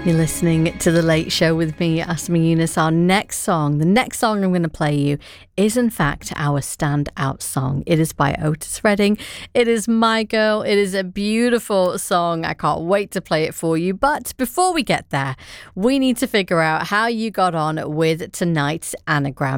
You're listening to The Late Show with me, Asma Yunus. The next song I'm going to play you is in fact our standout song. It is by Otis Redding. It is My Girl. It is a beautiful song. I can't wait to play it for you. But before we get there, we need to figure out how you got on with tonight's anagram.